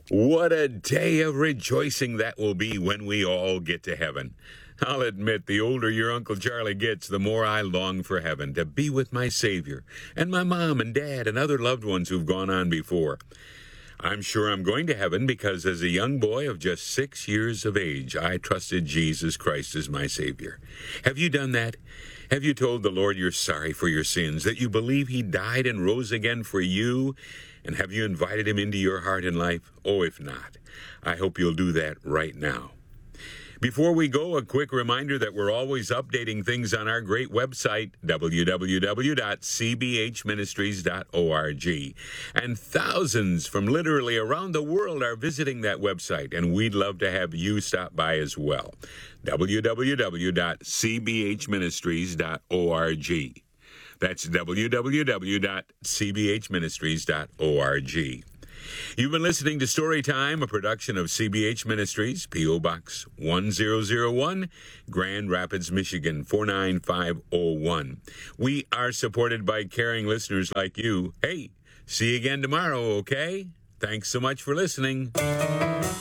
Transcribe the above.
What a day of rejoicing that will be when we all get to heaven. I'll admit, the older your Uncle Charlie gets, the more I long for heaven, to be with my Savior, and my mom and dad and other loved ones who've gone on before. I'm sure I'm going to heaven because as a young boy of just 6 years of age, I trusted Jesus Christ as my Savior. Have you done that? Have you told the Lord you're sorry for your sins, that you believe He died and rose again for you? And have you invited Him into your heart and life? Oh, if not, I hope you'll do that right now. Before we go, a quick reminder that we're always updating things on our great website, www.cbhministries.org. And thousands from literally around the world are visiting that website, and we'd love to have you stop by as well. www.cbhministries.org. That's www.cbhministries.org. You've been listening to Storytime, a production of CBH Ministries, P.O. Box 1001, Grand Rapids, Michigan 49501. We are supported by caring listeners like you. Hey, see you again tomorrow, okay? Thanks so much for listening.